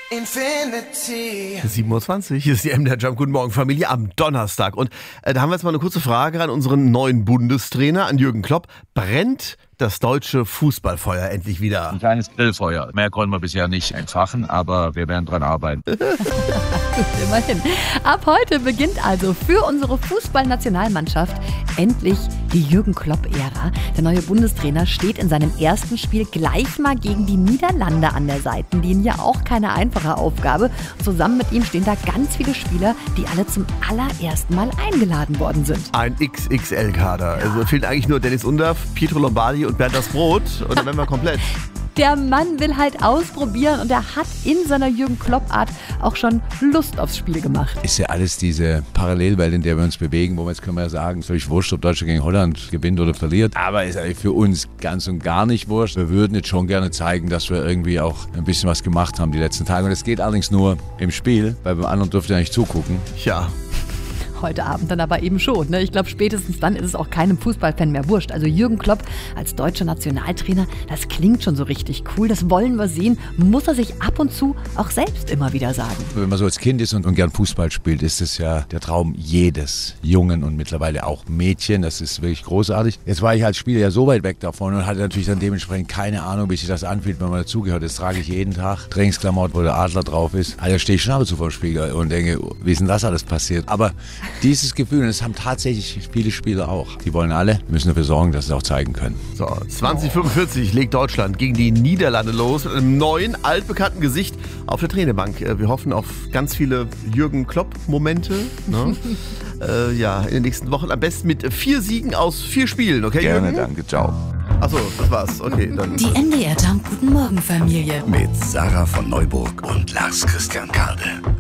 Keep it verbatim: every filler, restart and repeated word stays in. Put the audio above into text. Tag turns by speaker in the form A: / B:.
A: Infinity.
B: sieben Uhr zwanzig, hier ist die M D R Jump. Guten Morgen, Familie, am Donnerstag. Und äh, da haben wir jetzt mal eine kurze Frage an unseren neuen Bundestrainer, an Jürgen Klopp. Brennt das deutsche Fußballfeuer endlich wieder?
C: Ein kleines Grillfeuer. Mehr konnten wir bisher nicht entfachen, aber wir werden dran arbeiten.
D: Gut, immerhin. Ab heute beginnt also für unsere Fußballnationalmannschaft endlich die Jürgen Klopp-Ära. Der neue Bundestrainer steht in seinem ersten Spiel gleich mal gegen die Niederlande an der Seitenlinie. Auch keine einfache Aufgabe. Zusammen mit ihm stehen da ganz viele Spieler, die alle zum allerersten Mal eingeladen worden sind.
B: Ein X X L-Kader. Also fehlen eigentlich nur Dennis Undaff, Pietro Lombardi und Bernd das Brot. Und dann wären wir komplett.
D: Der Mann will halt ausprobieren und er hat in seiner Jürgen Klopp-Art auch schon Lust aufs Spiel gemacht.
E: Ist ja alles diese Parallelwelt, in der wir uns bewegen, wo wir jetzt können wir ja sagen, es ist völlig wurscht, ob Deutschland gegen Holland gewinnt oder verliert. Aber ist eigentlich für uns ganz und gar nicht wurscht. Wir würden jetzt schon gerne zeigen, dass wir irgendwie auch ein bisschen was gemacht haben die letzten Tage. Und es geht allerdings nur im Spiel, weil beim anderen dürft ihr nicht zugucken.
B: Ja.
D: Heute Abend dann aber eben schon. Ne? Ich glaube, spätestens dann ist es auch keinem Fußballfan mehr wurscht. Also Jürgen Klopp als deutscher Nationaltrainer, das klingt schon so richtig cool. Das wollen wir sehen. Muss er sich ab und zu auch selbst immer wieder sagen.
E: Wenn man so als Kind ist und, und gern Fußball spielt, ist es ja der Traum jedes Jungen und mittlerweile auch Mädchen. Das ist wirklich großartig. Jetzt war ich als Spieler ja so weit weg davon und hatte natürlich dann dementsprechend keine Ahnung, wie sich das anfühlt, wenn man dazugehört. Das trage ich jeden Tag. Trainingsklamotten, wo der Adler drauf ist. Also stehe ich schon ab und zu vor dem Spiegel und denke, wie ist denn das alles passiert? Aber dieses Gefühl, und das haben tatsächlich viele Spieler auch. Die wollen alle, müssen dafür sorgen, dass sie es auch zeigen können.
B: So, zwanzig fünfundvierzig legt Deutschland gegen die Niederlande los mit einem neuen, altbekannten Gesicht auf der Trainerbank. Wir hoffen auf ganz viele Jürgen Klopp-Momente. Ne? äh, ja, in den nächsten Wochen am besten mit vier Siegen aus vier Spielen, okay,
C: Gerne,
B: Jürgen?
C: danke, ciao.
B: Achso, das war's. Okay, dann.
F: Die M D R Jump Guten Morgen Familie.
G: Mit Sarah von Neuburg und Lars Christian Kade.